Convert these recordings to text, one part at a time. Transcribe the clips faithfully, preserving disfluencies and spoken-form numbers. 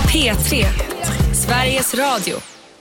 P tre, Sveriges Radio.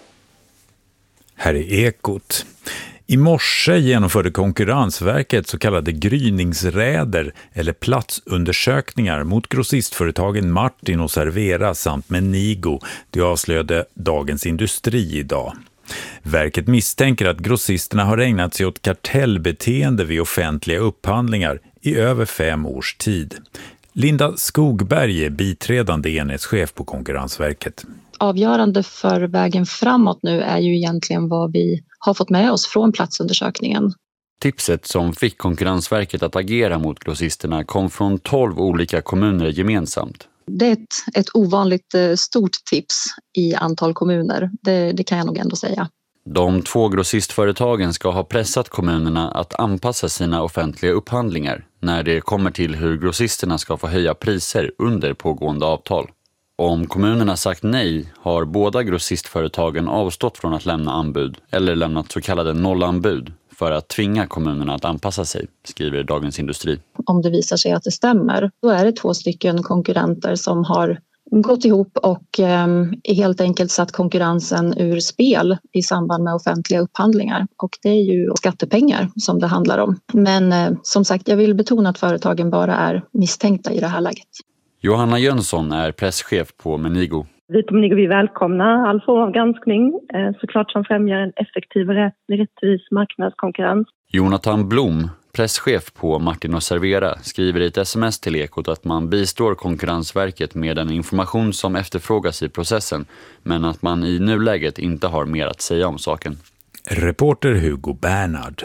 Här är Ekot. I morse genomförde Konkurrensverket så kallade gryningsräder eller platsundersökningar mot grossistföretagen Martin och Servera samt Menigo. Det avslöjade Dagens Industri idag. Verket misstänker att grossisterna har ägnat sig åt kartellbeteende vid offentliga upphandlingar i över fem års tid. Linda Skogberg är biträdande enhetschef på Konkurrensverket. Avgörande för vägen framåt nu är ju egentligen vad vi har fått med oss från platsundersökningen. Tipset som fick Konkurrensverket att agera mot grossisterna kom från tolv olika kommuner gemensamt. Det är ett, ett ovanligt stort tips i antal kommuner, det, det kan jag nog ändå säga. De två grossistföretagen ska ha pressat kommunerna att anpassa sina offentliga upphandlingar när det kommer till hur grossisterna ska få höja priser under pågående avtal. Om kommunerna sagt nej har båda grossistföretagen avstått från att lämna anbud eller lämnat så kallade nollanbud för att tvinga kommunerna att anpassa sig, skriver Dagens Industri. Om det visar sig att det stämmer, då är det två stycken konkurrenter som har gått ihop och eh, helt enkelt satt konkurrensen ur spel i samband med offentliga upphandlingar. Och det är ju skattepengar som det handlar om. Men eh, som sagt, jag vill betona att företagen bara är misstänkta i det här läget. Johanna Jönsson är presschef på Menigo. Vi på Menigo vi välkomnar all form av granskning, såklart som främjar en effektiv och rättvis marknadskonkurrens. Jonathan Blom, presschef på Martin och Servera, skriver i ett sms till Ekot att man bistår Konkurrensverket med den information som efterfrågas i processen, men att man i nuläget inte har mer att säga om saken. Reporter Hugo Bernhard.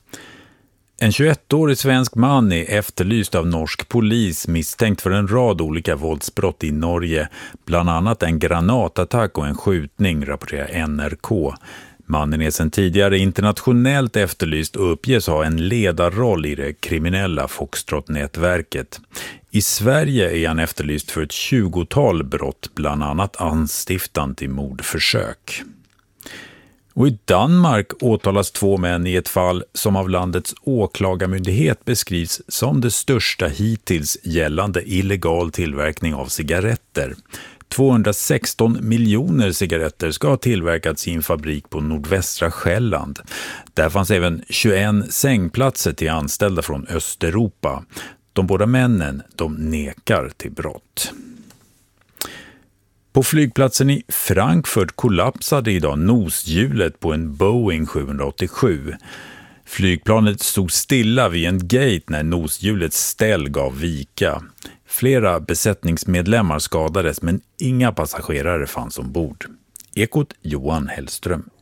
En tjugoettårig svensk man är efterlyst av norsk polis misstänkt för en rad olika våldsbrott i Norge, bland annat en granatattack och en skjutning, rapporterar N R K. Mannen är sedan tidigare internationellt efterlyst och uppges ha en ledarroll i det kriminella Foxtrot-nätverket. I Sverige är han efterlyst för ett tjugotal brott, bland annat anstiftan till mordförsök. Och i Danmark åtalas två män i ett fall som av landets åklagarmyndighet beskrivs som det största hittills gällande illegal tillverkning av cigaretter. tvåhundrasexton miljoner cigaretter ska ha tillverkats i en fabrik på nordvästra Själland. Där fanns även tjugoett sängplatser till anställda från Östeuropa. De båda männen, de nekar till brott. På flygplatsen i Frankfurt kollapsade idag noshjulet på en Boeing sjuhundraåttiosju. Flygplanet stod stilla vid en gate när noshjulets ställ gav vika. Flera besättningsmedlemmar skadades men inga passagerare fanns ombord. Ekot Johan Hellström.